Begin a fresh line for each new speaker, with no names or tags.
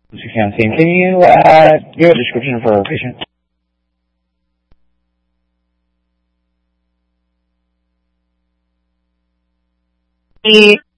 Can you give a description for a patient?
He